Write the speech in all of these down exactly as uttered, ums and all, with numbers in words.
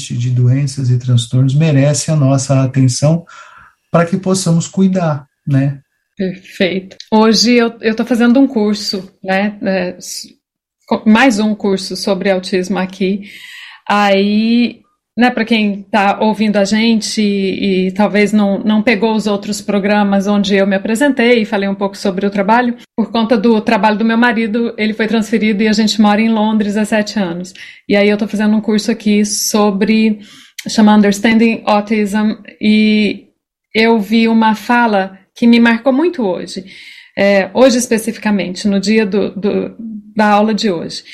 de doenças e transtornos merece a nossa atenção para que possamos cuidar, né? Perfeito. Hoje eu estou fazendo um curso, né? É, mais um curso sobre autismo aqui. Aí, né, para quem está ouvindo a gente e, e talvez não, não pegou os outros programas onde eu me apresentei e falei um pouco sobre o trabalho, por conta do trabalho do meu marido, ele foi transferido e a gente mora em Londres há sete anos. E aí eu estou fazendo um curso aqui sobre, chama Understanding Autism, e eu vi uma fala que me marcou muito hoje, é, hoje especificamente, no dia do, do, da aula de hoje.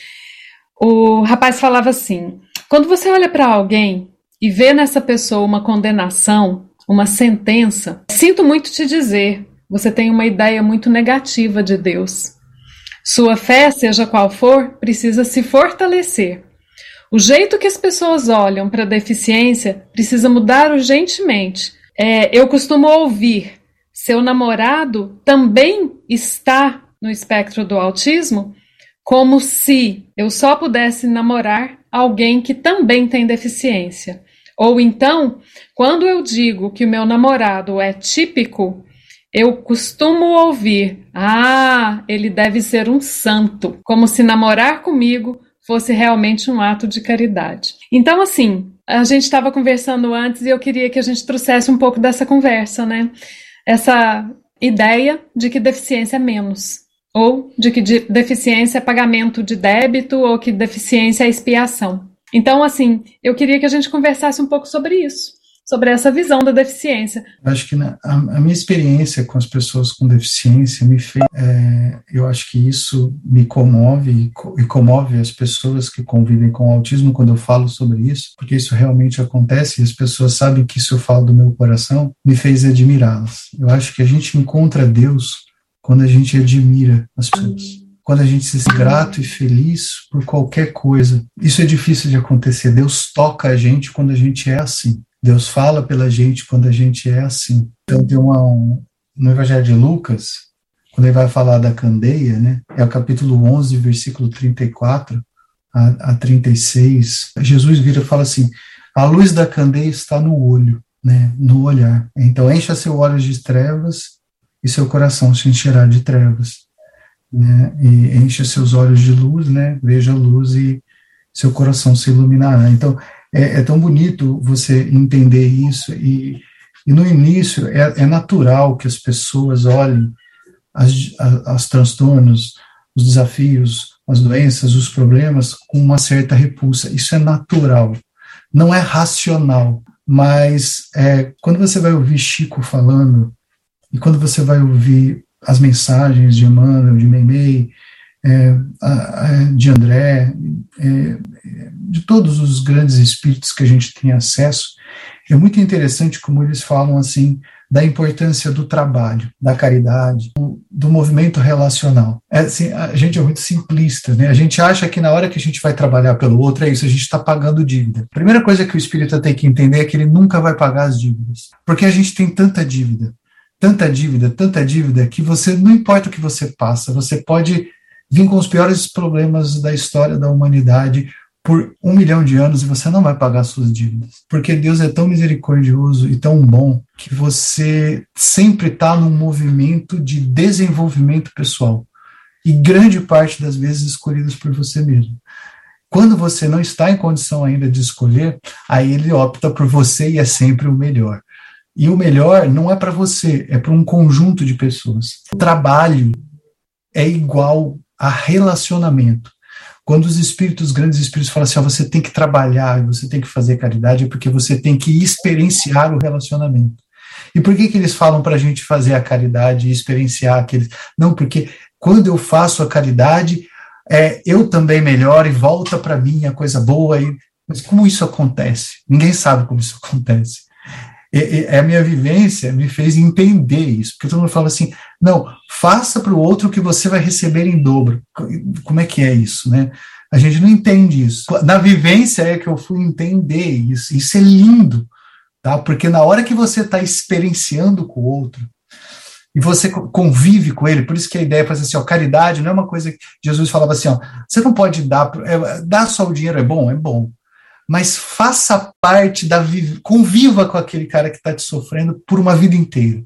O rapaz falava assim: quando você olha para alguém e vê nessa pessoa uma condenação, uma sentença, sinto muito te dizer, você tem uma ideia muito negativa de Deus. Sua fé, seja qual for, precisa se fortalecer. O jeito que as pessoas olham para a deficiência precisa mudar urgentemente. É, eu costumo ouvir: seu namorado também está no espectro do autismo? Como se eu só pudesse namorar alguém que também tem deficiência. Ou então, quando eu digo que o meu namorado é típico, eu costumo ouvir: ah, ele deve ser um santo, como se namorar comigo fosse realmente um ato de caridade. Então, assim, a gente estava conversando antes e eu queria que a gente trouxesse um pouco dessa conversa, né? Essa ideia de que deficiência é menos, ou de que de deficiência é pagamento de débito, ou que deficiência é expiação. Então, assim, eu queria que a gente conversasse um pouco sobre isso, sobre essa visão da deficiência. Acho que na, a, a minha experiência com as pessoas com deficiência me fez, é, eu acho que isso me comove e, co, e comove as pessoas que convivem com autismo quando eu falo sobre isso, porque isso realmente acontece e as pessoas sabem que isso eu falo do meu coração, me fez admirá-las. Eu acho que a gente encontra Deus quando a gente admira as pessoas. Quando a gente se sente grato e feliz por qualquer coisa. Isso é difícil de acontecer. Deus toca a gente quando a gente é assim. Deus fala pela gente quando a gente é assim. Então tem uma, um, no Evangelho de Lucas, quando ele vai falar da candeia, né, é o capítulo onze, versículo trinta e quatro a, a trinta e seis, Jesus vira e fala assim: a luz da candeia está no olho, né, no olhar. Então encha seu olho de trevas e seu coração se encherá de trevas. Né, e encha seus olhos de luz, né, veja a luz e seu coração se iluminará. Então, é, é tão bonito você entender isso, e, e no início é, é natural que as pessoas olhem as, as, as transtornos, os desafios, as doenças, os problemas com uma certa repulsa. Isso é natural, não é racional, mas é, quando você vai ouvir Chico falando, e quando você vai ouvir as mensagens de Emmanuel, de Meimei, é, de André, é, de todos os grandes espíritos que a gente tem acesso, é muito interessante como eles falam assim da importância do trabalho, da caridade, do movimento relacional. É, assim, a gente é muito simplista, né? A gente acha que na hora que a gente vai trabalhar pelo outro, é isso, a gente está pagando dívida. A primeira coisa que o espírita tem que entender é que ele nunca vai pagar as dívidas, porque a gente tem tanta dívida, tanta dívida, tanta dívida, que você, não importa o que você passa, você pode vir com os piores problemas da história da humanidade por um milhão de anos e você não vai pagar suas dívidas. Porque Deus é tão misericordioso e tão bom que você sempre está num movimento de desenvolvimento pessoal. E grande parte das vezes escolhidas por você mesmo. Quando você não está em condição ainda de escolher, aí ele opta por você e é sempre o melhor. E o melhor não é para você, é para um conjunto de pessoas. O trabalho é igual a relacionamento. Quando os espíritos, grandes espíritos, falam assim, ó, você tem que trabalhar, você tem que fazer caridade, é porque você tem que experienciar o relacionamento. E por que que eles falam para a gente fazer a caridade e experienciar aqueles? Não, porque quando eu faço a caridade, é, eu também melhoro e volta para mim a coisa boa. E, mas como isso acontece? Ninguém sabe como isso acontece. E, e a minha vivência me fez entender isso, porque todo mundo fala assim, não, faça para o outro o que você vai receber em dobro. Como é que é isso, né? A gente não entende isso. Na vivência é que eu fui entender isso. Isso é lindo, tá? Porque na hora que você está experienciando com o outro, e você convive com ele, por isso que a ideia é fazer assim, ó, caridade não é uma coisa que Jesus falava assim, ó, você não pode dar, é, dar só o dinheiro é bom? É bom. mas faça parte da vida, conviva com aquele cara que está te sofrendo por uma vida inteira.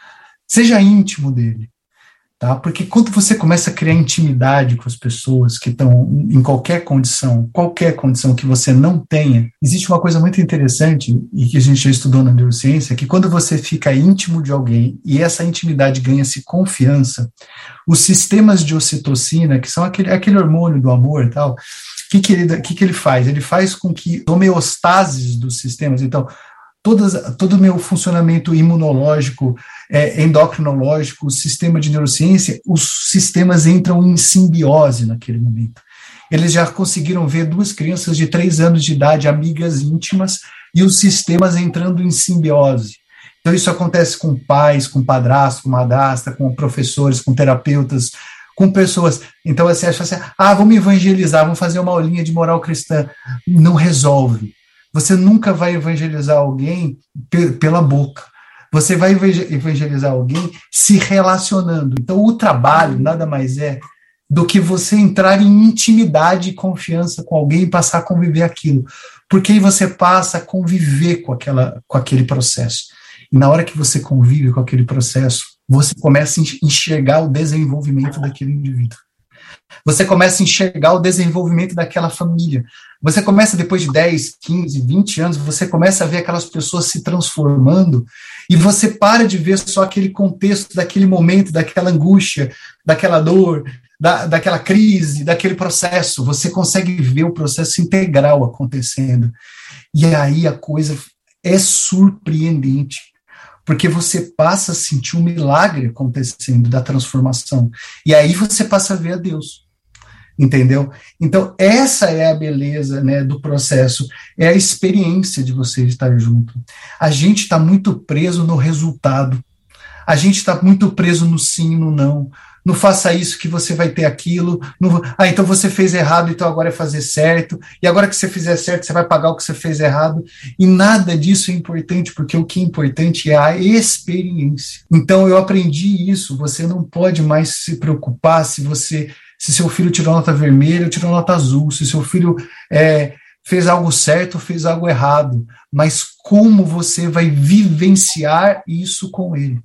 Seja íntimo dele. Tá? Porque quando você começa a criar intimidade com as pessoas que estão em qualquer condição, qualquer condição que você não tenha, existe uma coisa muito interessante, e que a gente já estudou na neurociência, que quando você fica íntimo de alguém, e essa intimidade ganha-se confiança, os sistemas de ocitocina, que são aquele, aquele hormônio do amor e tal, o que, que, ele, que, que ele faz? Ele faz com que homeostases dos sistemas, então, Todas, todo o meu funcionamento imunológico, é, endocrinológico, o sistema de neurociência, os sistemas entram em simbiose naquele momento. Eles já conseguiram ver duas crianças de três anos de idade, amigas íntimas, e os sistemas entrando em simbiose. Então isso acontece com pais, com padrasto, com madrasta, com professores, com terapeutas, com pessoas. Então você acha assim, ah, vamos evangelizar, vamos fazer uma aulinha de moral cristã. Não resolve. Você nunca vai evangelizar alguém pela boca. Você vai evangelizar alguém se relacionando. Então, o trabalho nada mais é do que você entrar em intimidade e confiança com alguém e passar a conviver aquilo. Porque aí você passa a conviver com, aquela, com aquele processo. E na hora que você convive com aquele processo, você começa a enxergar o desenvolvimento daquele indivíduo. Você começa a enxergar o desenvolvimento daquela família. Você começa, depois de dez, quinze, vinte anos, você começa a ver aquelas pessoas se transformando e você para de ver só aquele contexto, daquele momento, daquela angústia, daquela dor, da, daquela crise, daquele processo. Você consegue ver o processo integral acontecendo. E aí a coisa é surpreendente, porque você passa a sentir um milagre acontecendo da transformação. E aí você passa a ver a Deus. Entendeu? Então, essa é a beleza, né, do processo, é a experiência de você estar junto. A gente está muito preso no resultado, a gente está muito preso no sim e no não, não faça isso que você vai ter aquilo, não, ah, então você fez errado, então agora é fazer certo, e agora que você fizer certo, você vai pagar o que você fez errado, e nada disso é importante, porque o que é importante é a experiência. Então, eu aprendi isso, você não pode mais se preocupar se você... Se seu filho tirou nota vermelha ou tirou nota azul, se seu filho é, fez algo certo ou fez algo errado, mas como você vai vivenciar isso com ele?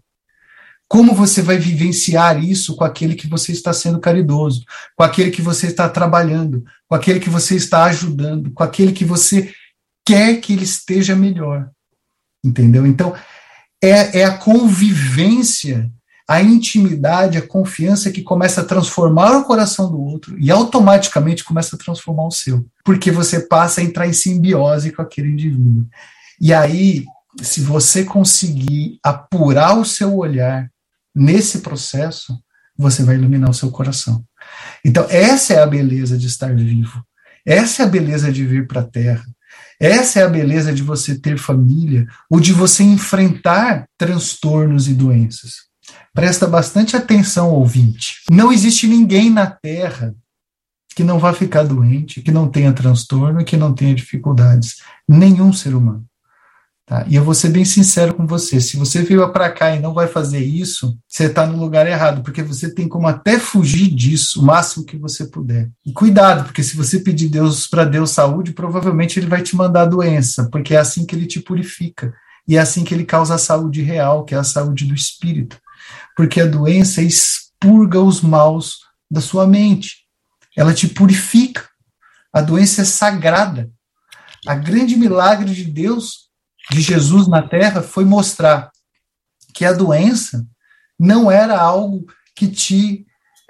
Como você vai vivenciar isso com aquele que você está sendo caridoso, com aquele que você está trabalhando, com aquele que você está ajudando, com aquele que você quer que ele esteja melhor? Entendeu? Então, é, é a convivência, a intimidade, a confiança que começa a transformar o coração do outro e automaticamente começa a transformar o seu, porque você passa a entrar em simbiose com aquele indivíduo. E aí, se você conseguir apurar o seu olhar nesse processo, você vai iluminar o seu coração. Então, essa é a beleza de estar vivo, essa é a beleza de vir para a Terra, essa é a beleza de você ter família ou de você enfrentar transtornos e doenças. Presta bastante atenção, ouvinte. Não existe ninguém na Terra que não vá ficar doente, que não tenha transtorno, que não tenha dificuldades. Nenhum ser humano. Tá? E eu vou ser bem sincero com você. Se você veio para cá e não vai fazer isso, você está no lugar errado, porque você tem como até fugir disso o máximo que você puder. E cuidado, porque se você pedir Deus para Deus saúde, provavelmente ele vai te mandar doença, porque é assim que ele te purifica. E é assim que ele causa a saúde real, que é a saúde do espírito. Porque a doença expurga os maus da sua mente. Ela te purifica. A doença é sagrada. A grande milagre de Deus, de Jesus na Terra, foi mostrar que a doença não era algo que te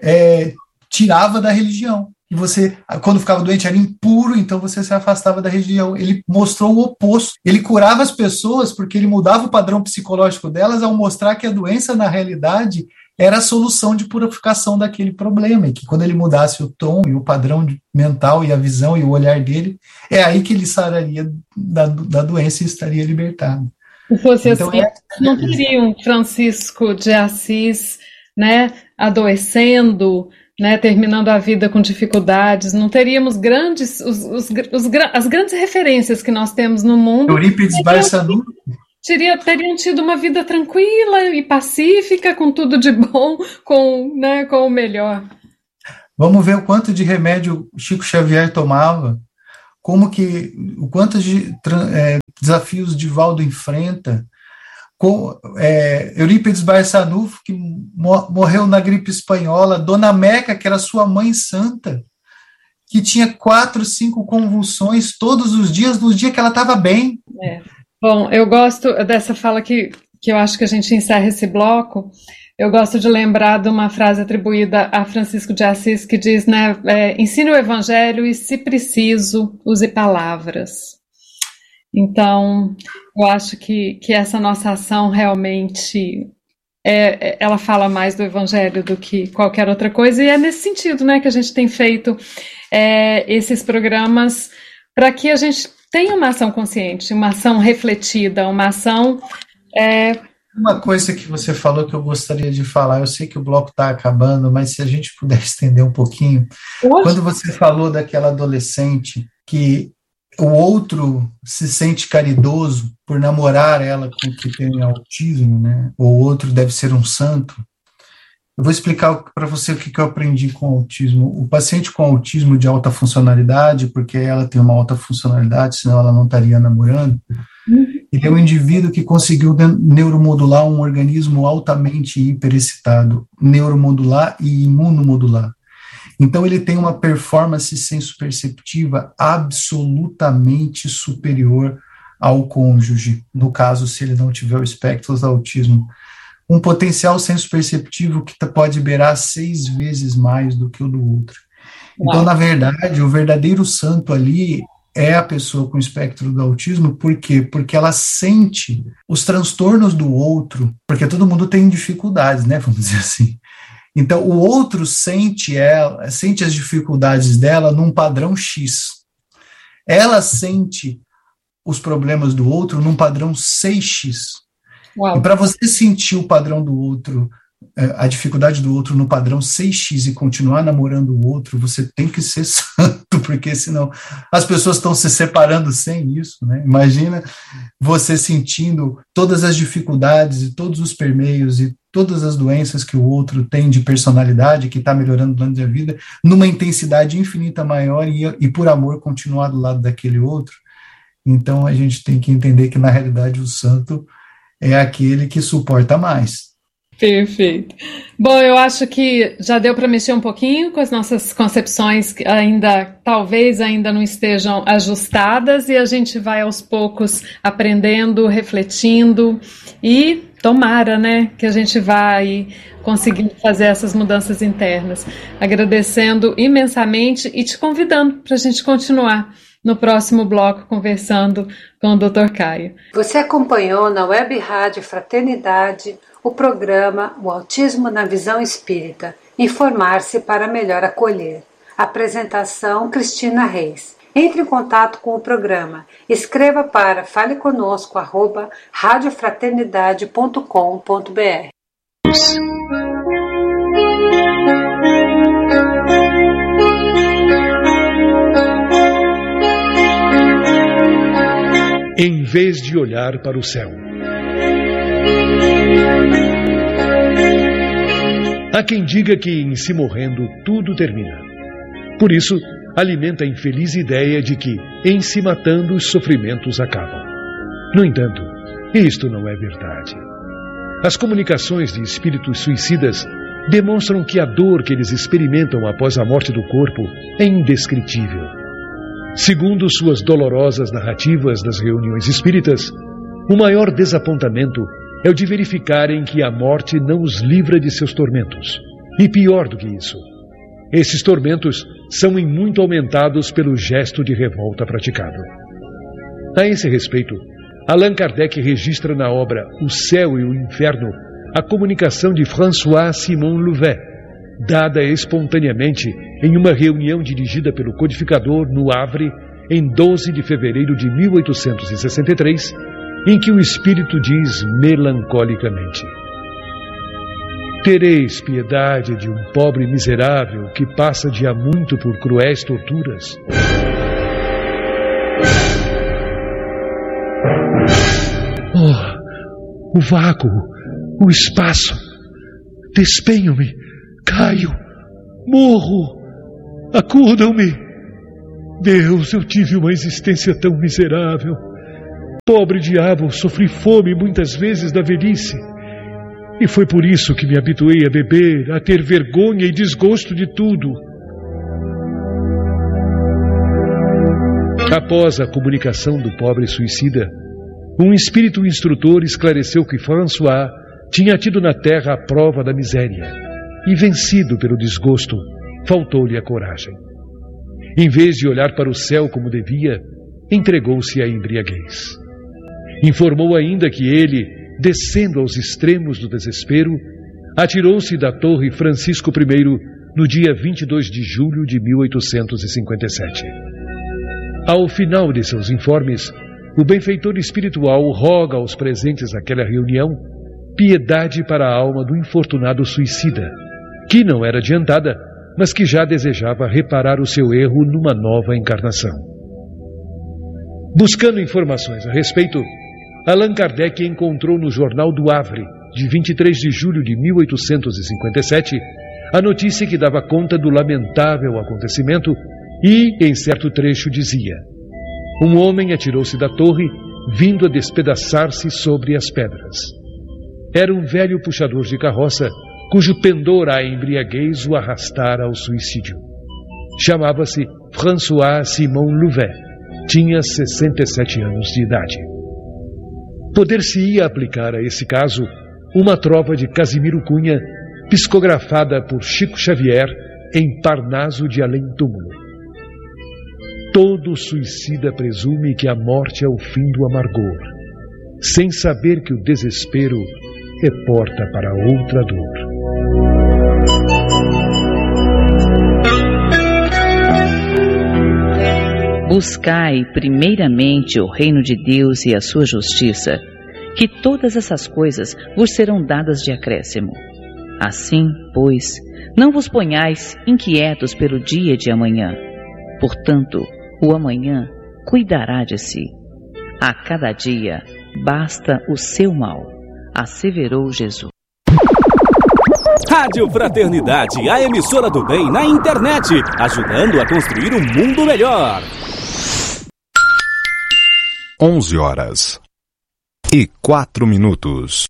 é, tirava da religião. E você, quando ficava doente, era impuro, então você se afastava da religião. Ele mostrou o oposto. Ele curava as pessoas porque ele mudava o padrão psicológico delas ao mostrar que a doença, na realidade, era a solução de purificação daquele problema. E que quando ele mudasse o tom e o padrão mental e a visão e o olhar dele, é aí que ele sararia da, da doença e estaria libertado. Se fosse então, assim, é... não teria um Francisco de Assis, né, adoecendo, né, terminando a vida com dificuldades, não teríamos grandes, os, os, os, as grandes referências que nós temos no mundo. Eurípides Barçanufo. Teria, teriam tido uma vida tranquila e pacífica, com tudo de bom, com, né, com o melhor. Vamos ver o quanto de remédio Chico Xavier tomava, como que, o quanto de é, desafios Divaldo enfrenta, com, é, Eurípides Barçanufo, que morreu na gripe espanhola, Dona Meca, que era sua mãe santa, que tinha quatro, cinco convulsões todos os dias, nos dias que ela estava bem. É. Bom, eu gosto dessa fala que, que eu acho que a gente encerra esse bloco. Eu gosto de lembrar de uma frase atribuída a Francisco de Assis que diz, né, é, ensine o evangelho e, se preciso, use palavras. Então, eu acho que, que essa nossa ação realmente, é, ela fala mais do evangelho do que qualquer outra coisa, e é nesse sentido, né, que a gente tem feito é, esses programas para que a gente tenha uma ação consciente, uma ação refletida, uma ação... É, Uma coisa que você falou que eu gostaria de falar, eu sei que o bloco está acabando, mas se a gente puder estender um pouquinho. Poxa. Quando você falou daquela adolescente que o outro se sente caridoso por namorar ela com que tem autismo, né? O outro deve ser um santo. Eu vou explicar para você o que eu aprendi com o autismo. O paciente com autismo de alta funcionalidade, porque ela tem uma alta funcionalidade, senão ela não estaria namorando, ele é um indivíduo que conseguiu neuromodular um organismo altamente hiperexcitado, neuromodular e imunomodular. Então ele tem uma performance senso-perceptiva absolutamente superior ao cônjuge, no caso, se ele não tiver o espectro do autismo. Um potencial senso-perceptivo que pode beirar seis vezes mais do que o do outro. Uau. Então, na verdade, o verdadeiro santo ali é a pessoa com espectro do autismo. Por quê? Porque ela sente os transtornos do outro, porque todo mundo tem dificuldades, né, vamos dizer assim. Então, o outro sente, ela, sente as dificuldades dela num padrão X. Ela sente os problemas do outro num padrão seis x. Uau. E para você sentir o padrão do outro, a dificuldade do outro no padrão seis x e continuar namorando o outro, você tem que ser santo, porque senão as pessoas estão se separando sem isso, né? Imagina você sentindo todas as dificuldades e todos os permeios e todas as doenças que o outro tem de personalidade, que está melhorando durante a vida, numa intensidade infinita maior e, e por amor continuar do lado daquele outro. Então a gente tem que entender que na realidade o santo é aquele que suporta mais. Perfeito. Bom, eu acho que já deu para mexer um pouquinho com as nossas concepções que ainda, talvez ainda não estejam ajustadas, e a gente vai aos poucos aprendendo, refletindo, e tomara, né, que a gente vá aí conseguindo fazer essas mudanças internas. Agradecendo imensamente e te convidando para a gente continuar no próximo bloco conversando com o doutor Caio. Você acompanhou na Web Rádio Fraternidade o programa O Autismo na Visão Espírita, informar-se para melhor acolher. Apresentação Cristina Reis. Entre em contato com o programa. Escreva para faleconosco arroba radiofraternidade ponto com ponto br. Em vez de olhar para o céu. Há quem diga que em se morrendo tudo termina. Por isso, alimenta a infeliz ideia de que, em se matando, os sofrimentos acabam. No entanto, isto não é verdade. As comunicações de espíritos suicidas demonstram que a dor que eles experimentam após a morte do corpo é indescritível. Segundo suas dolorosas narrativas das reuniões espíritas, o maior desapontamento é o de verificarem que a morte não os livra de seus tormentos. E pior do que isso, esses tormentos são em muito aumentados pelo gesto de revolta praticado. A esse respeito, Allan Kardec registra na obra O Céu e o Inferno a comunicação de François Simon Louvet, dada espontaneamente em uma reunião dirigida pelo codificador no Havre em doze de fevereiro de mil oitocentos e sessenta e três, em que o espírito diz melancolicamente: tereis piedade de um pobre miserável que passa de há muito por cruéis torturas. Oh, o vácuo, o espaço, despenho-me, caio, morro, acudam-me. Deus, eu tive uma existência tão miserável. Pobre diabo, sofri fome muitas vezes na velhice. E foi por isso que me habituei a beber, a ter vergonha e desgosto de tudo. Após a comunicação do pobre suicida, um espírito instrutor esclareceu que François tinha tido na terra a prova da miséria e, vencido pelo desgosto, faltou-lhe a coragem. Em vez de olhar para o céu como devia, entregou-se à embriaguez. Informou ainda que ele, descendo aos extremos do desespero, atirou-se da Torre Francisco I no dia vinte e dois de julho de mil oitocentos e cinquenta e sete. Ao final de seus informes, o benfeitor espiritual roga aos presentes naquela reunião piedade para a alma do infortunado suicida, que não era adiantada, mas que já desejava reparar o seu erro numa nova encarnação. Buscando informações a respeito, Allan Kardec encontrou no Jornal do Havre, de vinte e três de julho de mil oitocentos e cinquenta e sete, a notícia que dava conta do lamentável acontecimento e, em certo trecho, dizia: um homem atirou-se da torre, vindo a despedaçar-se sobre as pedras. Era um velho puxador de carroça, cujo pendor à embriaguez o arrastara ao suicídio. Chamava-se François Simon Louvet. Tinha sessenta e sete anos de idade. Poder-se-ia aplicar a esse caso uma trova de Casimiro Cunha, psicografada por Chico Xavier em Parnaso de Além-Túmulo. Todo suicida presume que a morte é o fim do amargor, sem saber que o desespero é porta para outra dor. Buscai primeiramente o reino de Deus e a sua justiça, que todas essas coisas vos serão dadas de acréscimo. Assim, pois, não vos ponhais inquietos pelo dia de amanhã. Portanto, o amanhã cuidará de si. A cada dia basta o seu mal, asseverou Jesus. Rádio Fraternidade, a emissora do bem na internet, ajudando a construir um mundo melhor. onze horas e quatro minutos.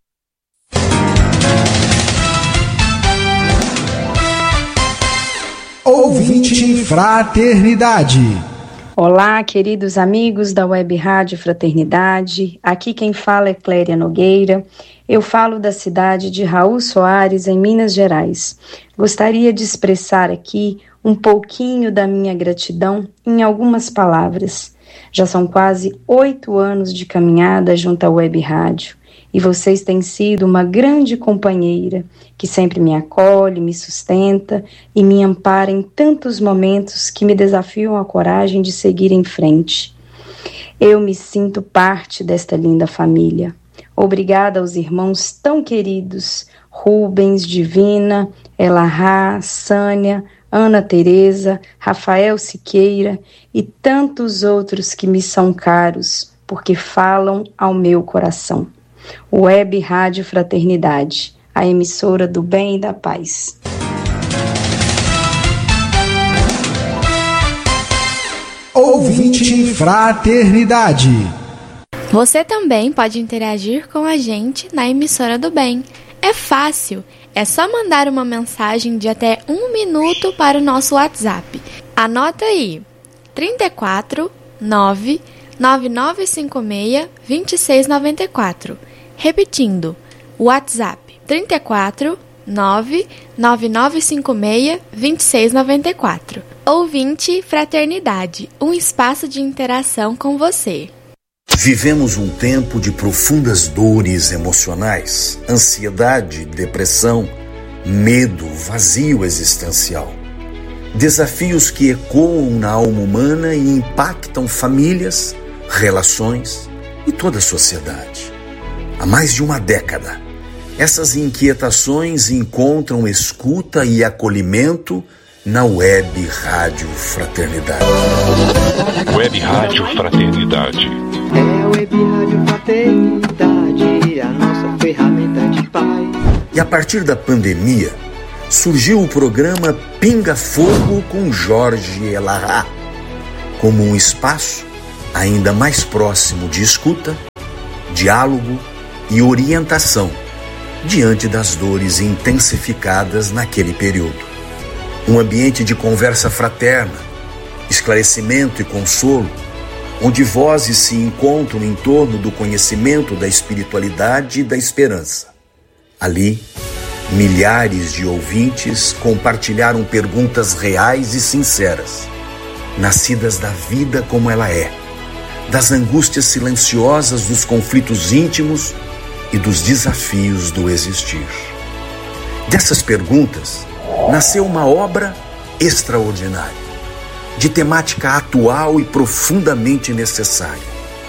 Ouvinte Fraternidade. Olá, queridos amigos da Web Rádio Fraternidade. Aqui quem fala é Cléria Nogueira. Eu falo da cidade de Raul Soares, em Minas Gerais. Gostaria de expressar aqui um pouquinho da minha gratidão em algumas palavras. Já são quase oito anos de caminhada junto à Web Rádio e vocês têm sido uma grande companheira que sempre me acolhe, me sustenta e me ampara em tantos momentos que me desafiam a coragem de seguir em frente. Eu me sinto parte desta linda família. Obrigada aos irmãos tão queridos, Rubens, Divina, Elahá, Sânia, Ana Teresa, Rafael Siqueira e tantos outros que me são caros, porque falam ao meu coração. Web Rádio Fraternidade, a emissora do bem e da paz. Ouvinte Fraternidade. Você também pode interagir com a gente na emissora do bem. É fácil. É só mandar uma mensagem de até um minuto para o nosso WhatsApp. Anota aí, trinta e quatro, nove, nove nove cinco seis, dois seis nove quatro. Repetindo, WhatsApp trinta e quatro, nove, nove nove cinco seis, dois seis nove quatro. Ouvinte Fraternidade, um espaço de interação com você. Vivemos um tempo de profundas dores emocionais, ansiedade, depressão, medo, vazio existencial. Desafios que ecoam na alma humana e impactam famílias, relações e toda a sociedade. Há mais de uma década, essas inquietações encontram escuta e acolhimento na Web Rádio Fraternidade. Web Rádio Fraternidade. É a Web Rádio Fraternidade, a nossa ferramenta de paz. E a partir da pandemia, surgiu o programa Pinga Fogo com Jorge Elahá. como um espaço ainda mais próximo de escuta, diálogo e orientação diante das dores intensificadas naquele período. Um ambiente de conversa fraterna, esclarecimento e consolo, onde vozes se encontram em torno do conhecimento da espiritualidade e da esperança. Ali, milhares de ouvintes compartilharam perguntas reais e sinceras, nascidas da vida como ela é, das angústias silenciosas dos conflitos íntimos e dos desafios do existir. Dessas perguntas, nasceu uma obra extraordinária, de temática atual e profundamente necessária: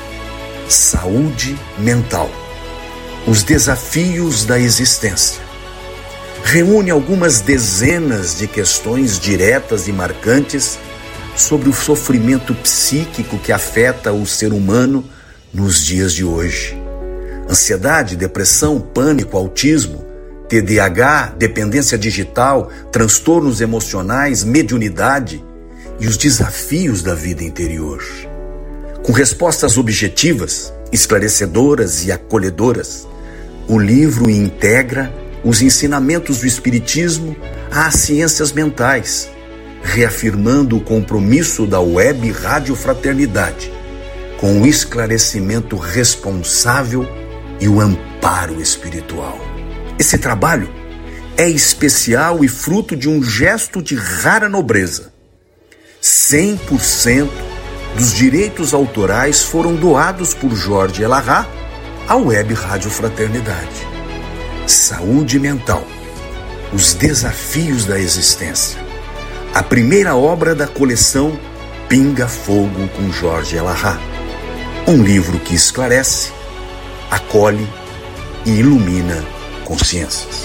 saúde mental, os desafios da existência. Reúne algumas dezenas de questões diretas e marcantes sobre o sofrimento psíquico que afeta o ser humano nos dias de hoje. Ansiedade, depressão, pânico, autismo, T D A H, dependência digital, transtornos emocionais, mediunidade e os desafios da vida interior. Com respostas objetivas, esclarecedoras e acolhedoras, o livro integra os ensinamentos do Espiritismo às ciências mentais, reafirmando o compromisso da Web Rádio Fraternidade com o esclarecimento responsável e o amparo espiritual. Esse trabalho é especial e fruto de um gesto de rara nobreza. cem por cento dos direitos autorais foram doados por Jorge Elahá à Web Rádio Fraternidade. Saúde mental, os desafios da existência. A primeira obra da coleção Pinga Fogo com Jorge Elahá. Um livro que esclarece, acolhe e ilumina consciências.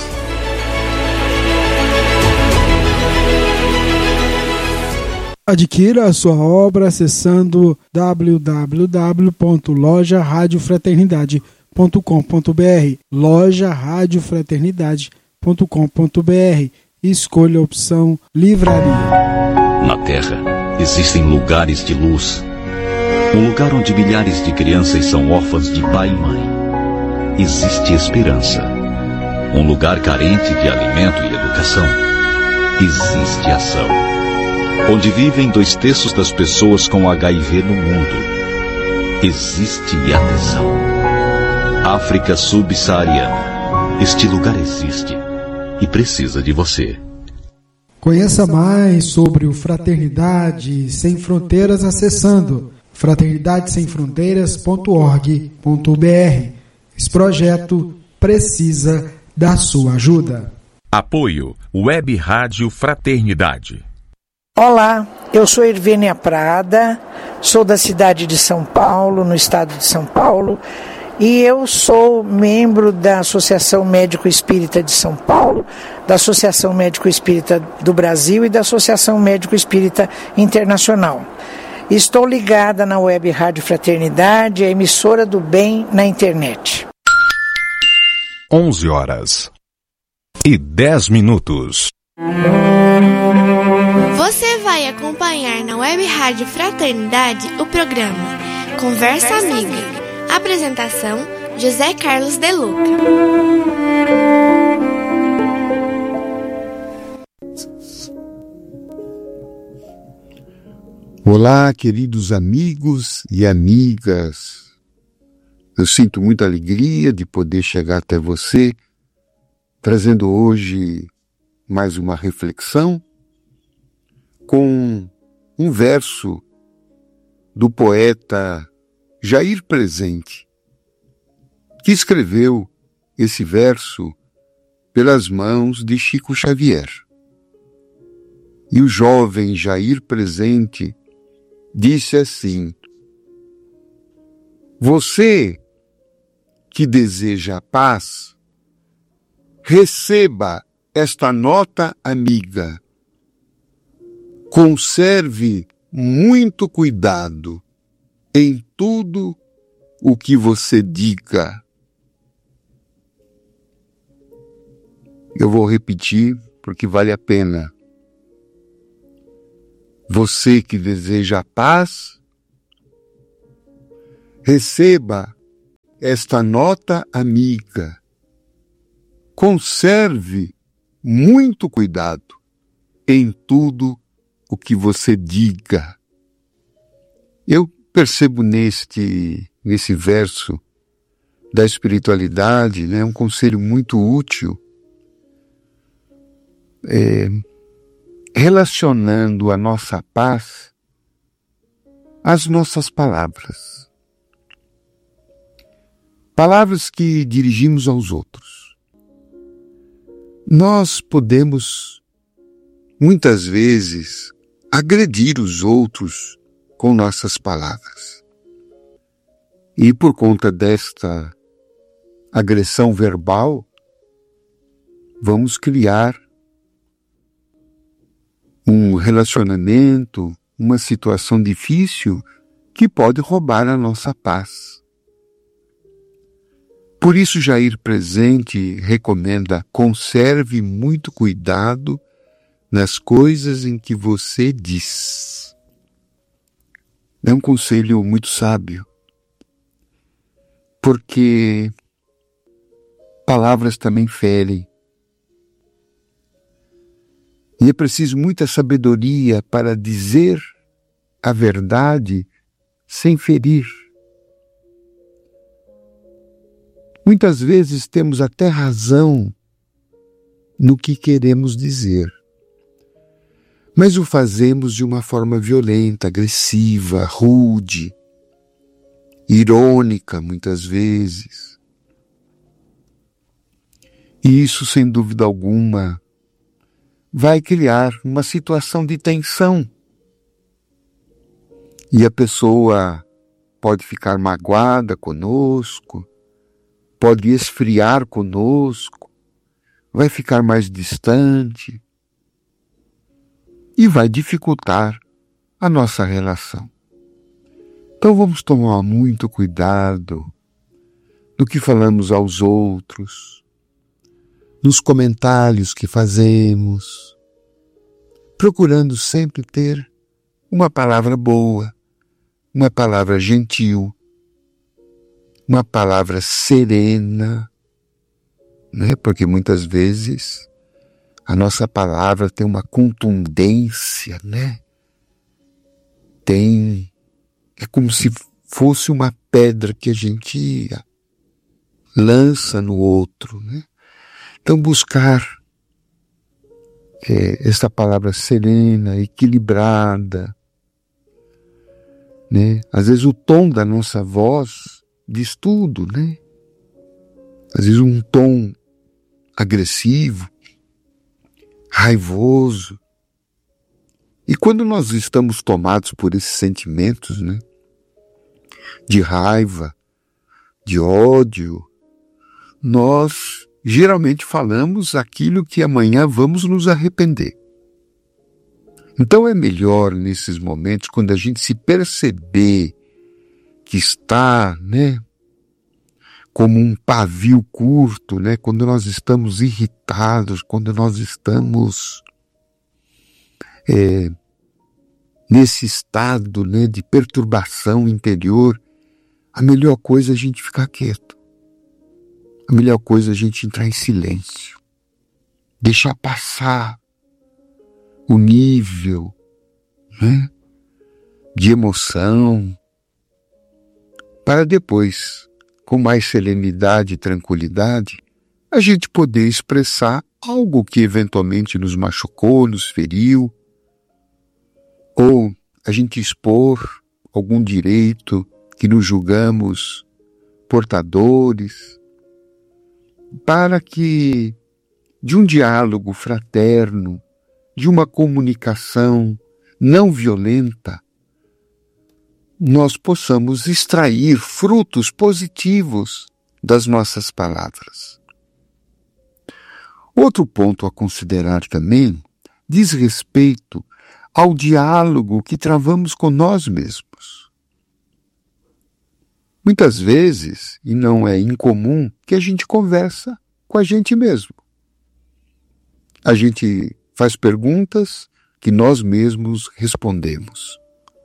Adquira a sua obra acessando w w w ponto loja rádio fraternidade ponto com ponto b r, loja rádio fraternidade ponto com ponto b r. Escolha a opção Livraria. Na Terra existem lugares de luz, um lugar onde milhares de crianças são órfãs de pai e mãe. Existe esperança, um lugar carente de alimento e educação. Existe ação, onde vivem dois terços das pessoas com H I V no mundo. Existe atenção. África subsaariana. Este lugar existe e precisa de você. Conheça mais sobre o Fraternidade Sem Fronteiras acessando fraternidade sem fronteiras ponto org ponto b r. Esse projeto precisa da sua ajuda. Apoio Web Rádio Fraternidade. Olá, eu sou Irvênia Prada, sou da cidade de São Paulo, no estado de São Paulo, e eu sou membro da Associação Médico Espírita de São Paulo, da Associação Médico Espírita do Brasil e da Associação Médico Espírita Internacional. Estou ligada na Web Rádio Fraternidade, a emissora do bem na internet. onze horas e dez minutos. Você vai acompanhar na Web Rádio Fraternidade o programa Conversa Amiga. Apresentação: José Carlos de Luca. Olá, queridos amigos e amigas. Eu sinto muita alegria de poder chegar até você, trazendo hoje mais uma reflexão com um verso do poeta Jair Presente, que escreveu esse verso pelas mãos de Chico Xavier. E o jovem Jair Presente disse assim: você que deseja a paz, receba esta nota amiga. Conserve muito cuidado em tudo o que você diga. Eu vou repetir porque vale a pena. Você que deseja a paz, receba esta nota amiga. Conserve muito cuidado em tudo o que você diga. Eu percebo neste, nesse verso da espiritualidade, né, um conselho muito útil, é, relacionando a nossa paz às nossas palavras. Palavras que dirigimos aos outros. Nós podemos, muitas vezes, agredir os outros com nossas palavras. E por conta desta agressão verbal, vamos criar um relacionamento, uma situação difícil que pode roubar a nossa paz. Por isso, Jair Presente recomenda: conserve muito cuidado nas coisas em que você diz. É um conselho muito sábio, porque palavras também ferem. E é preciso muita sabedoria para dizer a verdade sem ferir. Muitas vezes temos até razão no que queremos dizer, mas o fazemos de uma forma violenta, agressiva, rude, irônica muitas vezes. E isso, sem dúvida alguma, vai criar uma situação de tensão. E a pessoa pode ficar magoada conosco, pode esfriar conosco, vai ficar mais distante e vai dificultar a nossa relação. Então vamos tomar muito cuidado no que falamos aos outros, nos comentários que fazemos, procurando sempre ter uma palavra boa, uma palavra gentil, uma palavra serena, né? Porque muitas vezes a nossa palavra tem uma contundência, né? Tem, é como se fosse uma pedra que a gente lança no outro, né? Então buscar é, essa palavra serena, equilibrada, né? Às vezes o tom da nossa voz diz tudo, né? Às vezes um tom agressivo, raivoso. E quando nós estamos tomados por esses sentimentos, né? De raiva, de ódio, nós geralmente falamos aquilo que amanhã vamos nos arrepender. Então é melhor nesses momentos, quando a gente se perceber que está, né, como um pavio curto, né, quando nós estamos irritados, quando nós estamos é, nesse estado, né, de perturbação interior, a melhor coisa é a gente ficar quieto. A melhor coisa é a gente entrar em silêncio, deixar passar o nível, né, de emoção, para depois, com mais serenidade e tranquilidade, a gente poder expressar algo que eventualmente nos machucou, nos feriu, ou a gente expor algum direito que nos julgamos portadores, para que de um diálogo fraterno, de uma comunicação não violenta, nós possamos extrair frutos positivos das nossas palavras. Outro ponto a considerar também diz respeito ao diálogo que travamos com nós mesmos. Muitas vezes, e não é incomum, que a gente conversa com a gente mesmo. A gente faz perguntas que nós mesmos respondemos.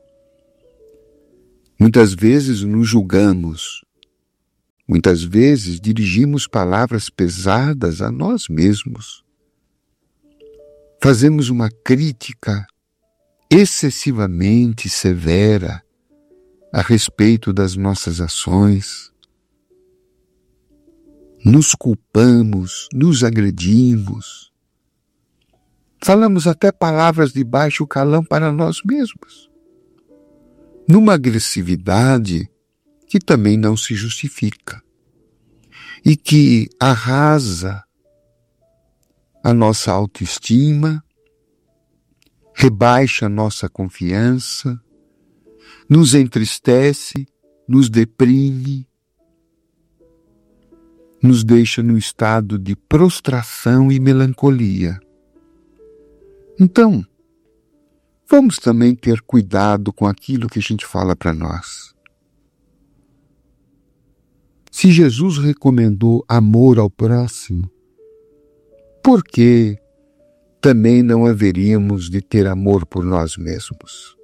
Muitas vezes nos julgamos, muitas vezes dirigimos palavras pesadas a nós mesmos. Fazemos uma crítica excessivamente severa a respeito das nossas ações. Nos culpamos, nos agredimos. Falamos até palavras de baixo calão para nós mesmos, numa agressividade que também não se justifica e que arrasa a nossa autoestima, rebaixa a nossa confiança, nos entristece, nos deprime, nos deixa num estado de prostração e melancolia. Então, vamos também ter cuidado com aquilo que a gente fala para nós. Se Jesus recomendou amor ao próximo, por que também não haveríamos de ter amor por nós mesmos?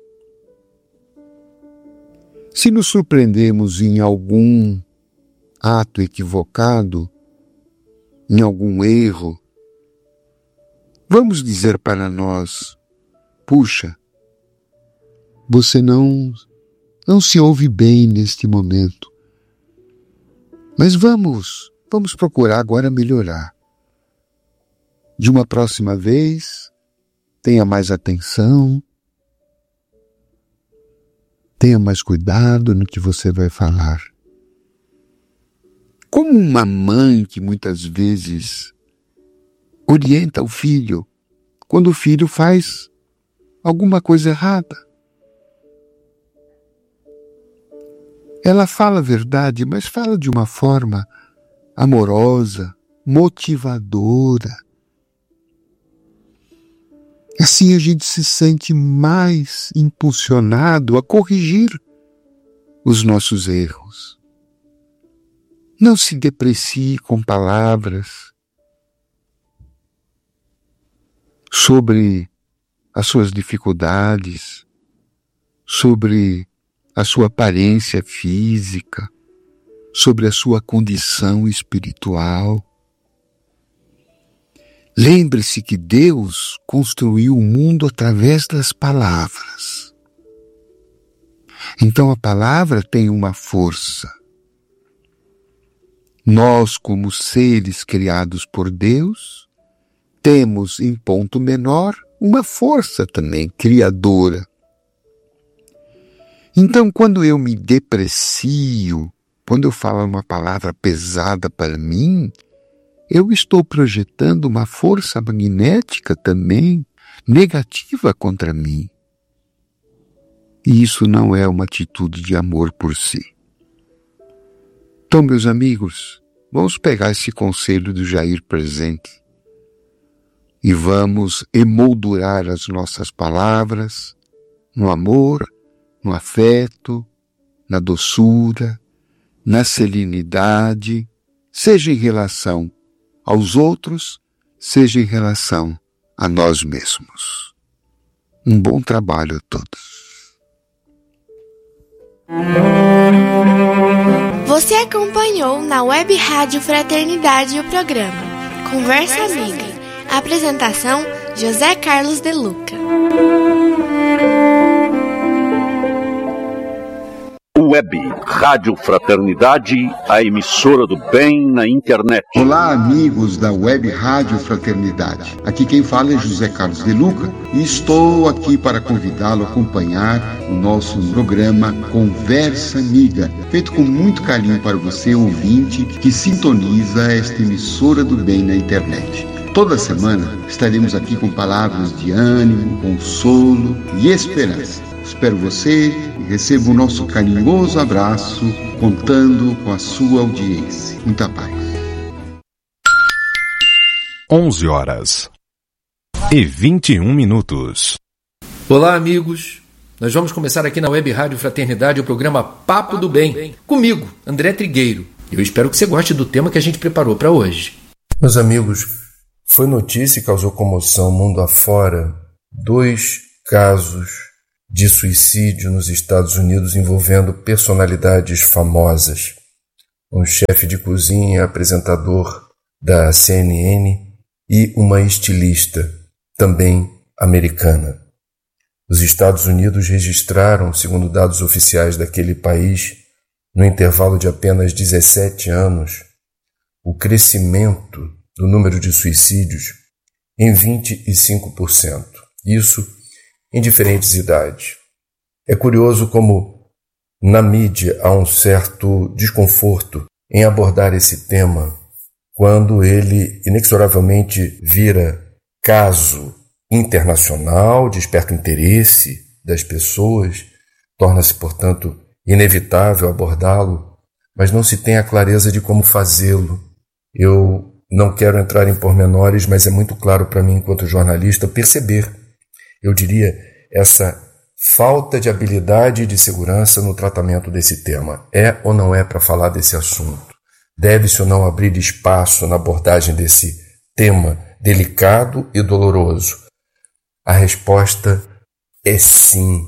Se nos surpreendemos em algum ato equivocado, em algum erro, vamos dizer para nós: puxa, você não, não se ouve bem neste momento, mas vamos, vamos procurar agora melhorar. De uma próxima vez, tenha mais atenção, tenha mais cuidado no que você vai falar. Como uma mãe que muitas vezes orienta o filho quando o filho faz alguma coisa errada. Ela fala a verdade, mas fala de uma forma amorosa, motivadora. Assim a gente se sente mais impulsionado a corrigir os nossos erros. Não se deprecie com palavras sobre as suas dificuldades, sobre a sua aparência física, sobre a sua condição espiritual. Lembre-se que Deus construiu o mundo através das palavras. Então a palavra tem uma força. Nós, como seres criados por Deus, temos em ponto menor uma força também criadora. Então, quando eu me deprecio, quando eu falo uma palavra pesada para mim, eu estou projetando uma força magnética também negativa contra mim. E isso não é uma atitude de amor por si. Então, meus amigos, vamos pegar esse conselho do Jair presente e vamos emoldurar as nossas palavras no amor, no afeto, na doçura, na serenidade, seja em relação aos outros, seja em relação a nós mesmos. Um bom trabalho a todos. Você acompanhou na Web Rádio Fraternidade o programa Conversa Amiga. Apresentação: José Carlos de Luca. Web Rádio Fraternidade, a emissora do bem na internet. Olá, amigos da Web Rádio Fraternidade. Aqui quem fala é José Carlos de Luca e estou aqui para convidá-lo a acompanhar o nosso programa Conversa Amiga, feito com muito carinho para você, ouvinte, que sintoniza esta emissora do bem na internet. Toda semana estaremos aqui com palavras de ânimo, consolo e esperança. Espero você e receba o nosso carinhoso abraço, contando com a sua audiência. Muita paz. onze horas e vinte e um minutos. Olá, amigos. Nós vamos começar aqui na Web Rádio Fraternidade o programa Papo do Bem. Comigo, André Trigueiro. Eu espero que você goste do tema que a gente preparou para hoje. Meus amigos, foi notícia e causou comoção mundo afora dois casos de suicídio nos Estados Unidos envolvendo personalidades famosas. Um chefe de cozinha, apresentador da C N N e uma estilista, também americana. Os Estados Unidos registraram, segundo dados oficiais daquele país, no intervalo de apenas dezessete anos, o crescimento do número de suicídios em vinte e cinco por cento. Isso em diferentes idades. É curioso como, na mídia, há um certo desconforto em abordar esse tema quando ele inexoravelmente vira caso internacional, desperta o interesse das pessoas, torna-se, portanto, inevitável abordá-lo, mas não se tem a clareza de como fazê-lo. Eu não quero entrar em pormenores, mas é muito claro para mim, enquanto jornalista, perceber, eu diria, essa falta de habilidade e de segurança no tratamento desse tema. É ou não é para falar desse assunto? Deve-se ou não abrir espaço na abordagem desse tema delicado e doloroso? A resposta é sim.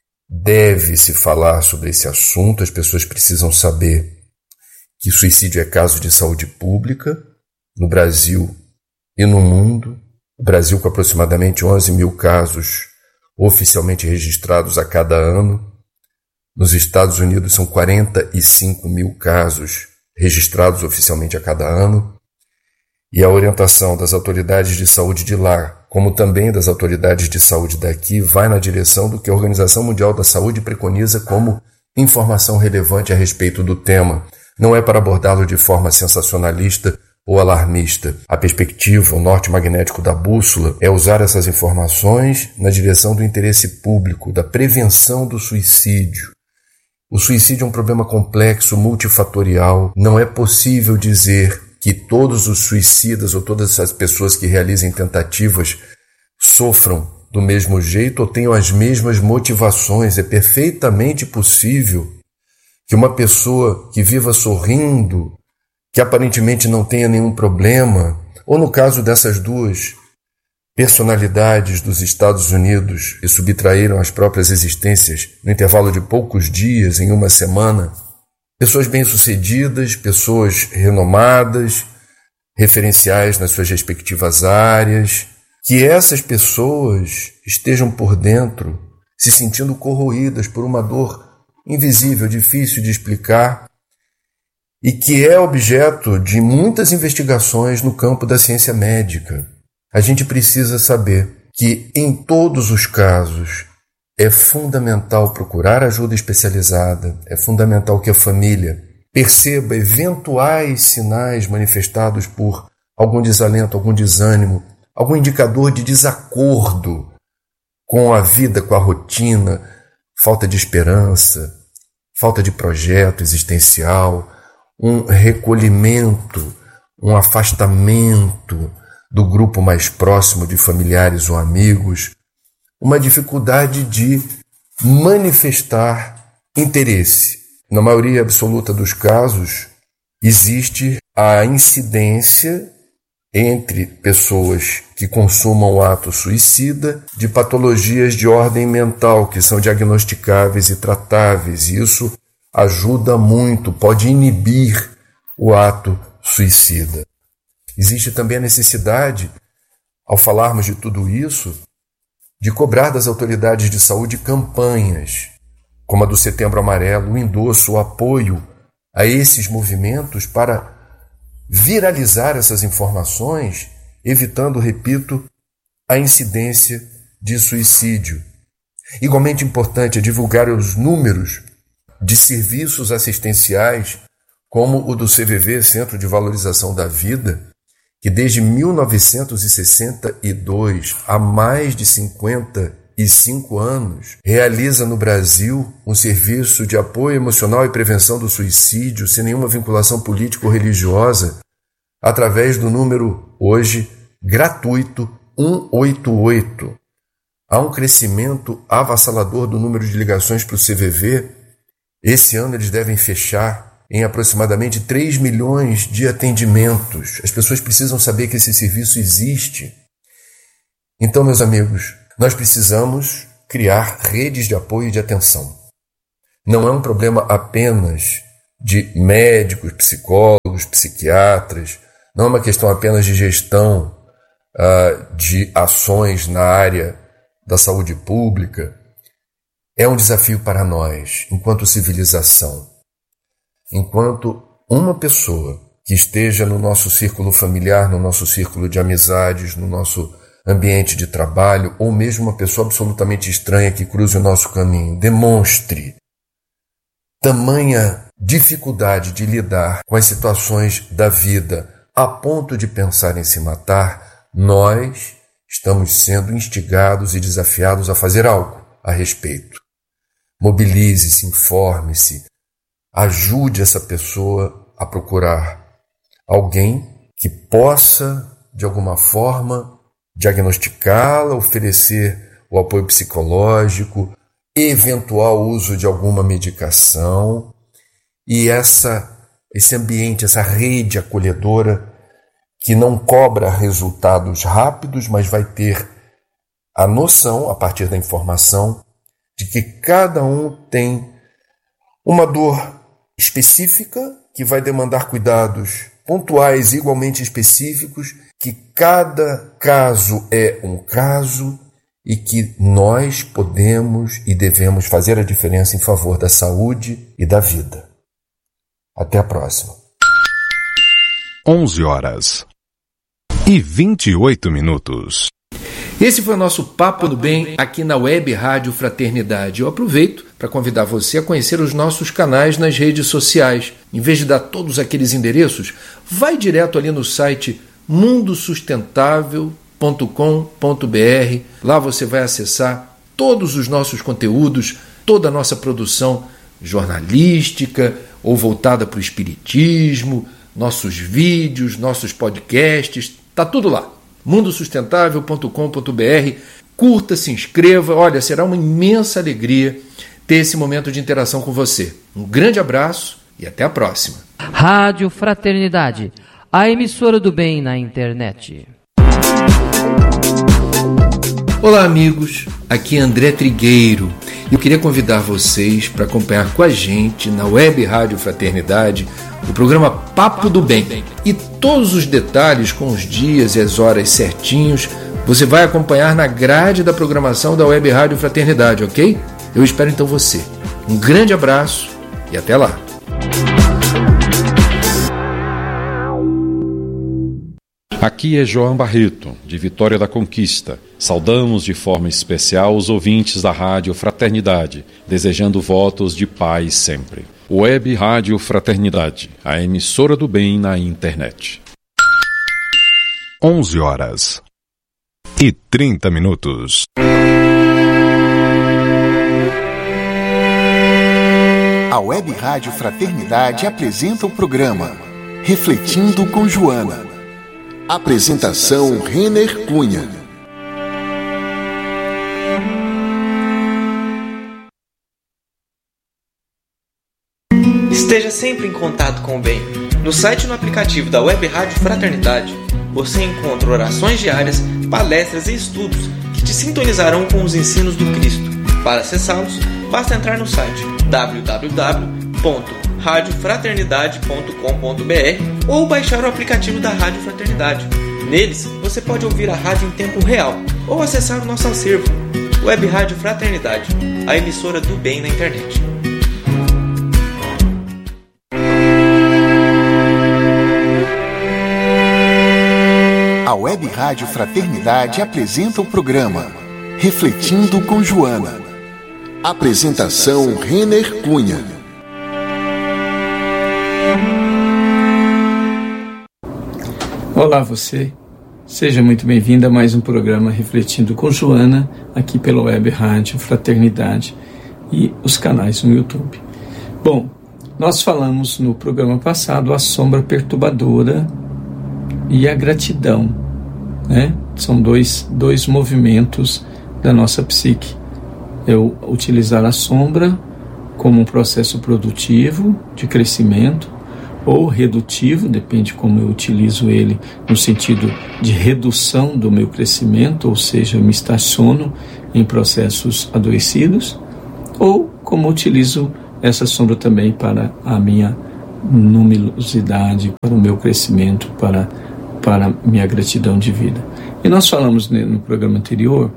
Deve-se falar sobre esse assunto. As pessoas precisam saber que suicídio é caso de saúde pública no Brasil e no mundo. O Brasil com aproximadamente onze mil casos oficialmente registrados a cada ano. Nos Estados Unidos são quarenta e cinco mil casos registrados oficialmente a cada ano. E a orientação das autoridades de saúde de lá, como também das autoridades de saúde daqui, vai na direção do que a Organização Mundial da Saúde preconiza como informação relevante a respeito do tema. Não é para abordá-lo de forma sensacionalista ou alarmista. A perspectiva, o norte magnético da bússola, é usar essas informações na direção do interesse público, da prevenção do suicídio. O suicídio é um problema complexo, multifatorial. Não é possível dizer que todos os suicidas ou todas as pessoas que realizem tentativas sofram do mesmo jeito ou tenham as mesmas motivações. É perfeitamente possível que uma pessoa que viva sorrindo, que aparentemente não tenha nenhum problema, ou no caso dessas duas personalidades dos Estados Unidos que subtraíram as próprias existências no intervalo de poucos dias, em uma semana, pessoas bem-sucedidas, pessoas renomadas, referenciais nas suas respectivas áreas, que essas pessoas estejam por dentro se sentindo corroídas por uma dor invisível, difícil de explicar, e que é objeto de muitas investigações no campo da ciência médica. A gente precisa saber que, em todos os casos, é fundamental procurar ajuda especializada, é fundamental que a família perceba eventuais sinais manifestados por algum desalento, algum desânimo, algum indicador de desacordo com a vida, com a rotina, falta de esperança, falta de projeto existencial, um recolhimento, um afastamento do grupo mais próximo de familiares ou amigos, uma dificuldade de manifestar interesse. Na maioria absoluta dos casos, existe a incidência entre pessoas que consumam o ato suicida de patologias de ordem mental que são diagnosticáveis e tratáveis. E isso ajuda muito, pode inibir o ato suicida. Existe também a necessidade, ao falarmos de tudo isso, de cobrar das autoridades de saúde campanhas, como a do Setembro Amarelo, o endosso, o apoio a esses movimentos para viralizar essas informações, evitando, repito, a incidência de suicídio. Igualmente importante é divulgar os números de serviços assistenciais, como o do C V V, Centro de Valorização da Vida, que desde mil novecentos e sessenta e dois, há mais de cinquenta e cinco anos, realiza no Brasil um serviço de apoio emocional e prevenção do suicídio, sem nenhuma vinculação política ou religiosa, através do número, hoje, gratuito cento e oitenta e oito. Há um crescimento avassalador do número de ligações para o C V V. Esse ano eles devem fechar em aproximadamente três milhões de atendimentos. As pessoas precisam saber que esse serviço existe. Então, meus amigos, Nós precisamos criar redes de apoio e de atenção. Não é um problema apenas de médicos, psicólogos, psiquiatras, não é uma questão apenas de gestão uh, de ações na área da saúde pública. É um desafio para nós, enquanto civilização, enquanto uma pessoa que esteja no nosso círculo familiar, no nosso círculo de amizades, no nosso ambiente de trabalho, ou mesmo uma pessoa absolutamente estranha que cruze o nosso caminho, demonstre tamanha dificuldade de lidar com as situações da vida a ponto de pensar em se matar, nós estamos sendo instigados e desafiados a fazer algo a respeito. Mobilize-se, informe-se, ajude essa pessoa a procurar alguém que possa, de alguma forma, diagnosticá-la, oferecer o apoio psicológico, eventual uso de alguma medicação, e essa, esse ambiente, essa rede acolhedora que não cobra resultados rápidos, mas vai ter a noção, a partir da informação, de que cada um tem uma dor específica que vai demandar cuidados pontuais igualmente específicos, que cada caso é um caso e que nós podemos e devemos fazer a diferença em favor da saúde e da vida. Até a próxima. onze horas e vinte e oito minutos. Esse foi o nosso Papo do Bem aqui na Web Rádio Fraternidade. Eu aproveito para convidar você a conhecer os nossos canais nas redes sociais. Em vez de dar todos aqueles endereços, vai direto ali no site mundo sustentável ponto com ponto b r. Lá você vai acessar todos os nossos conteúdos, toda a nossa produção jornalística ou voltada para o espiritismo, nossos vídeos, nossos podcasts, tá tudo lá. mundo sustentável ponto com ponto b r. Curta, se inscreva. Olha, será uma imensa alegria ter esse momento de interação com você. Um grande abraço e até a próxima. Rádio Fraternidade, a emissora do bem na internet. Olá, amigos. Aqui é André Trigueiro. Eu queria convidar vocês para acompanhar com a gente na Web Rádio Fraternidade o programa Papo do Bem. E todos os detalhes com os dias e as horas certinhos você vai acompanhar na grade da programação da Web Rádio Fraternidade, ok? Eu espero então você. Um grande abraço e até lá. Aqui é João Barreto, de Vitória da Conquista. Saudamos de forma especial os ouvintes da Rádio Fraternidade, desejando votos de paz sempre. Web Rádio Fraternidade, a emissora do bem na internet. onze horas e trinta minutos. A Web Rádio Fraternidade apresenta o programa Refletindo com Joana. Apresentação Renner Cunha. Esteja sempre em contato com o bem. No site e no aplicativo da Web Rádio Fraternidade, você encontra orações diárias, palestras e estudos que te sintonizarão com os ensinos do Cristo. Para acessá-los, basta entrar no site w w w ponto rádio fraternidade ponto com ponto b r ou baixar o aplicativo da Rádio Fraternidade. Neles, você pode ouvir a rádio em tempo real ou acessar o nosso acervo. Web Rádio Fraternidade, a emissora do bem na internet. A Web Rádio Fraternidade apresenta o programa Refletindo com Joana. Apresentação Renner Cunha. Olá você, seja muito bem-vindo a mais um programa Refletindo com Joana, aqui pela Web Rádio Fraternidade e os canais no YouTube. Bom, nós falamos no programa passado a sombra perturbadora e a gratidão, né? São dois, dois movimentos da nossa psique. Eu utilizar a sombra como um processo produtivo de crescimento ou redutivo, depende como eu utilizo ele no sentido de redução do meu crescimento, ou seja, eu me estaciono em processos adoecidos, ou como utilizo essa sombra também para a minha luminosidade, para o meu crescimento, para, para minha gratidão de vida. E nós falamos no programa anterior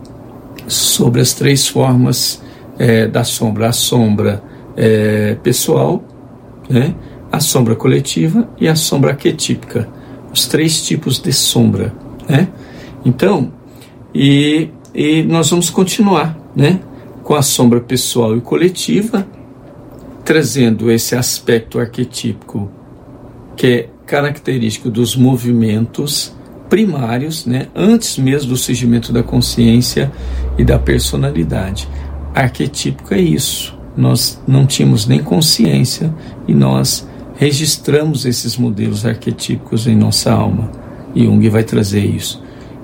sobre as três formas é, da sombra: a sombra é, pessoal, né? A sombra coletiva e a sombra arquetípica, os três tipos de sombra, né? Então, e, e nós vamos continuar, né, com a sombra pessoal e coletiva, trazendo esse aspecto arquetípico que é característico dos movimentos primários, né, antes mesmo do surgimento da consciência e da personalidade. Arquetípico é isso, nós não tínhamos nem consciência e nós registramos esses modelos arquetípicos em nossa alma. Jung vai trazer isso.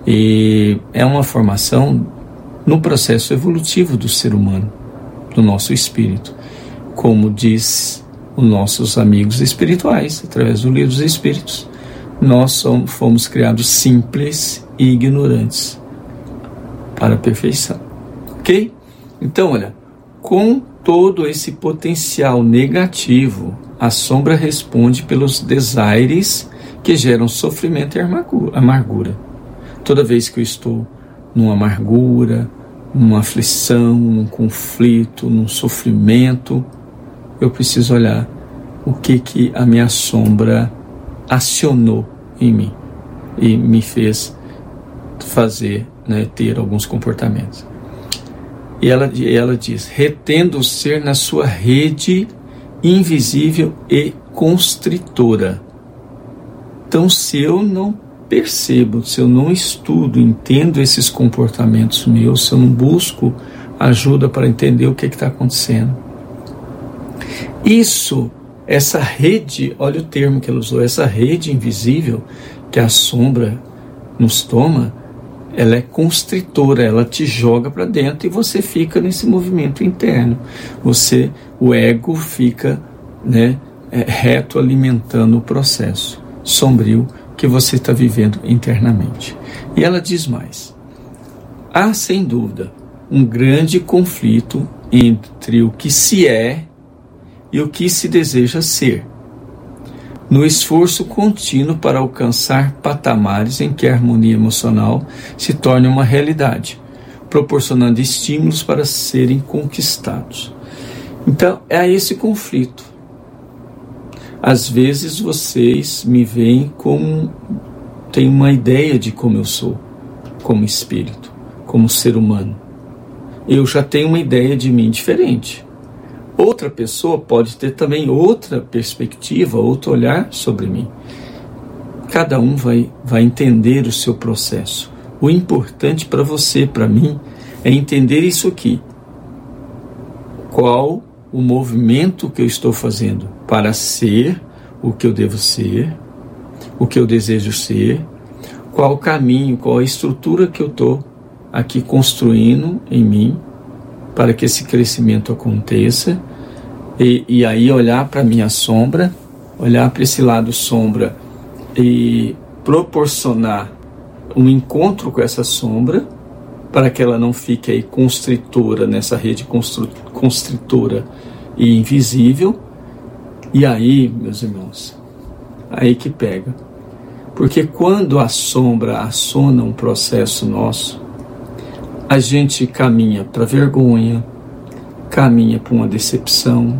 E é uma formação no processo evolutivo do ser humano, do nosso espírito, como diz os nossos amigos espirituais, através do Livro dos Espíritos. Nós somos, fomos criados simples e ignorantes para a perfeição. Ok? Então, olha, com todo esse potencial negativo, a sombra responde pelos desaires que geram sofrimento e amargura. Toda vez que eu estou numa amargura, numa aflição, num conflito, num sofrimento, eu preciso olhar o que, que a minha sombra acionou em mim e me fez fazer, né, ter alguns comportamentos. E ela, ela diz: retendo o ser na sua rede invisível e constritora. Então, se eu não percebo, se eu não estudo, entendo esses comportamentos meus, se eu não busco ajuda para entender o que está acontecendo, isso, essa rede, olha o termo que ela usou, essa rede invisível que a sombra nos toma, ela é constritora, ela te joga para dentro e você fica nesse movimento interno. Você, o ego fica, né, é, reto alimentando o processo sombrio que você está vivendo internamente. E ela diz mais: há sem dúvida um grande conflito entre o que se é e o que se deseja ser, no esforço contínuo para alcançar patamares em que a harmonia emocional se torne uma realidade, proporcionando estímulos para serem conquistados. Então, é esse conflito. Às vezes vocês me veem como, tem uma ideia de como eu sou, como espírito, como ser humano. Eu já tenho uma ideia de mim diferente. Outra pessoa pode ter também outra perspectiva, outro olhar sobre mim. Cada um vai, vai entender o seu processo. O importante para você, para mim, é entender isso aqui. Qual o movimento que eu estou fazendo para ser o que eu devo ser, o que eu desejo ser, qual o caminho, qual a estrutura que eu estou aqui construindo em mim para que esse crescimento aconteça. E, e aí olhar para a minha sombra, olhar para esse lado sombra e proporcionar um encontro com essa sombra para que ela não fique aí constritora, nessa rede constritora e invisível. E aí, meus irmãos, aí que pega. Porque quando a sombra aciona um processo nosso, a gente caminha para vergonha, caminha para uma decepção,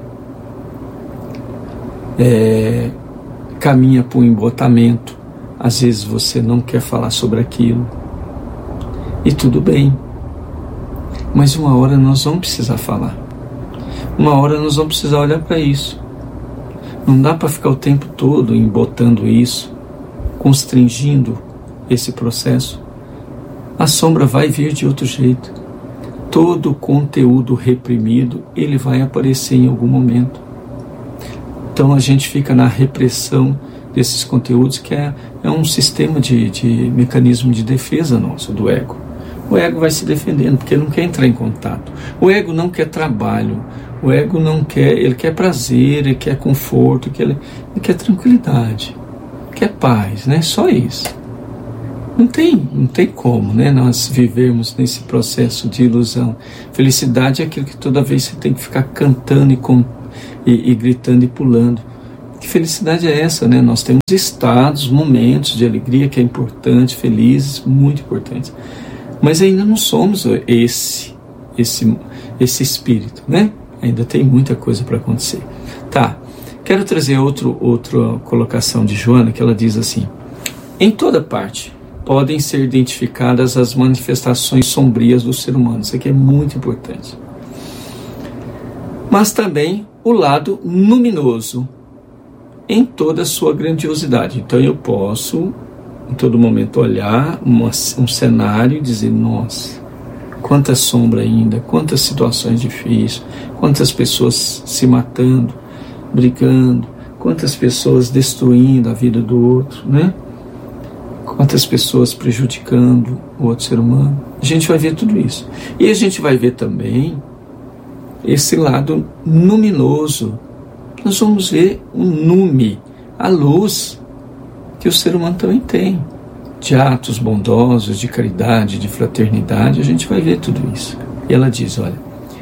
é, caminha para um embotamento. Às vezes você não quer falar sobre aquilo, e tudo bem, mas uma hora nós vamos precisar falar, uma hora nós vamos precisar olhar para isso. Não dá para ficar o tempo todo embotando isso, constringindo esse processo. A sombra vai vir de outro jeito. Todo o conteúdo reprimido, ele vai aparecer em algum momento. Então a gente fica na repressão desses conteúdos, que é, é um sistema de, de mecanismo de defesa nosso, do ego. O ego vai se defendendo, porque ele não quer entrar em contato. O ego não quer trabalho. O ego não quer, ele quer prazer, ele quer conforto, ele quer, ele quer tranquilidade, quer paz, né? Só isso. Não tem, não tem como, né, nós vivermos nesse processo de ilusão. Felicidade é aquilo que toda vez você tem que ficar cantando e, com, e, e gritando e pulando. Que felicidade é essa, né? Nós temos estados, momentos de alegria que é importante, felizes, muito importantes. Mas ainda não somos esse, esse, esse espírito, né? Ainda tem muita coisa para acontecer. Tá, quero trazer outro, outra colocação de Joana, que ela diz assim: em toda parte podem ser identificadas as manifestações sombrias do ser humano. Isso aqui é muito importante. Mas também o lado luminoso, em toda a sua grandiosidade. Então eu posso, em todo momento, olhar uma, um cenário e dizer: nossa, quanta sombra ainda, quantas situações difíceis, quantas pessoas se matando, brigando, quantas pessoas destruindo a vida do outro, né? Quantas pessoas prejudicando o outro ser humano. A gente vai ver tudo isso. E a gente vai ver também esse lado luminoso. Nós vamos ver um lume, a luz que o ser humano também tem, de atos bondosos, de caridade, de fraternidade. A gente vai ver tudo isso. E ela diz, olha,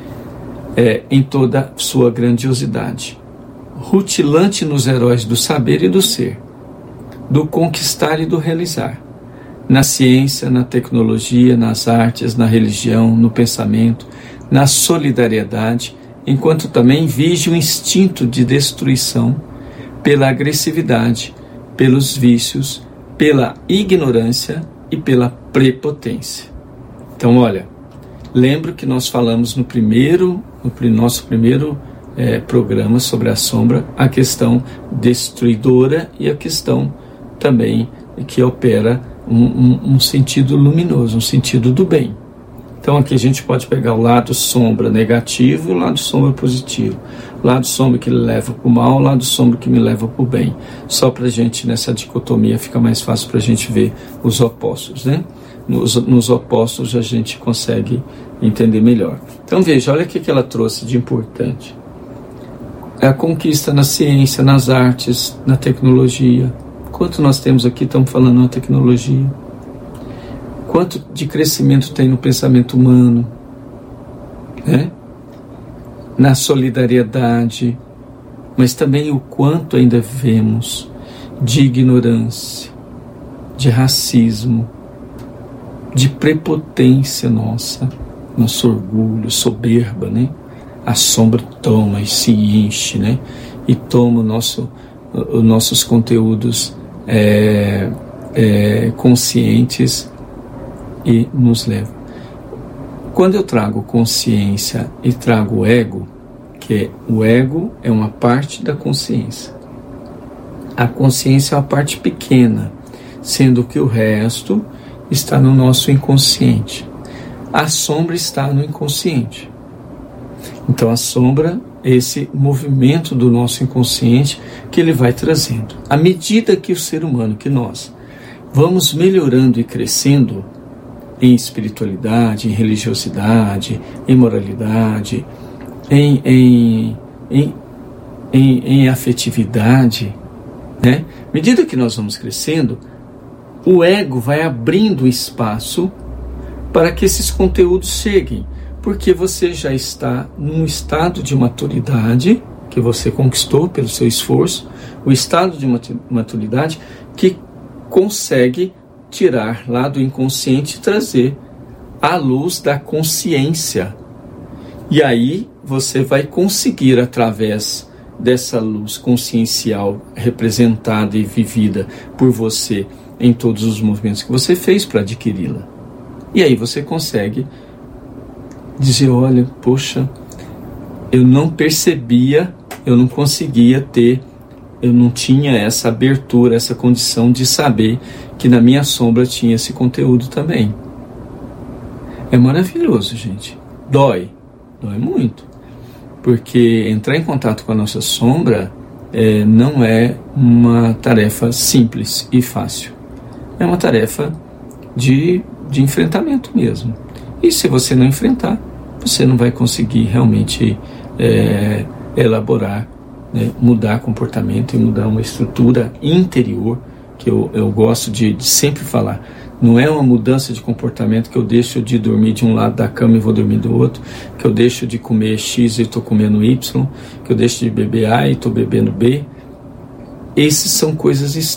é, em toda sua grandiosidade, rutilante nos heróis do saber e do ser, do conquistar e do realizar, na ciência, na tecnologia, nas artes, na religião, no pensamento, na solidariedade, enquanto também vige o instinto de destruição pela agressividade, pelos vícios, pela ignorância e pela prepotência. Então, olha, lembro que nós falamos no primeiro, no nosso primeiro é, programa sobre a sombra, a questão destruidora e a questão também que opera um, um, um sentido luminoso, um sentido do bem. Então aqui a gente pode pegar o lado sombra negativo e o lado sombra positivo. O lado sombra que leva para o mal, o lado sombra que me leva para o bem. Só para a gente, nessa dicotomia, fica mais fácil para a gente ver os opostos, né? Nos, nos opostos a gente consegue entender melhor. Então veja, olha o que ela trouxe de importante. É a conquista na ciência, nas artes, na tecnologia. Quanto nós temos aqui, estamos falando na tecnologia. Quanto de crescimento tem no pensamento humano, né? Na solidariedade, mas também o quanto ainda vemos de ignorância, de racismo, de prepotência nossa, nosso orgulho, soberba, né? A sombra toma e se enche, né? E toma o nosso, os nossos conteúdos é, é, conscientes e nos leva. Quando eu trago consciência e trago o ego, que é, o ego é uma parte da consciência. A consciência é uma parte pequena, sendo que o resto está no nosso inconsciente. A sombra está no inconsciente. Então a sombra é esse movimento do nosso inconsciente que ele vai trazendo. À medida que o ser humano, que nós, vamos melhorando e crescendo em espiritualidade, em religiosidade, em moralidade, em, em, em, em, em afetividade, né? À medida que nós vamos crescendo, o ego vai abrindo espaço para que esses conteúdos cheguem, porque você já está num estado de maturidade que você conquistou pelo seu esforço, o estado de maturidade que consegue tirar lá do inconsciente e trazer a luz da consciência. E aí você vai conseguir, através dessa luz consciencial representada e vivida por você em todos os movimentos que você fez para adquiri-la. E aí você consegue dizer, olha, poxa, eu não percebia, eu não conseguia ter, eu não tinha essa abertura, essa condição de saber que na minha sombra tinha esse conteúdo também. É maravilhoso, gente. Dói, dói muito. Porque entrar em contato com a nossa sombra é, não é uma tarefa simples e fácil. É uma tarefa de, de enfrentamento mesmo. E se você não enfrentar, você não vai conseguir realmente é, elaborar, né, mudar comportamento e mudar uma estrutura interior, que eu, eu gosto de, de sempre falar. Não é uma mudança de comportamento que eu deixo de dormir de um lado da cama e vou dormir do outro, que eu deixo de comer X e estou comendo Y, que eu deixo de beber A e estou bebendo B. Essas são coisas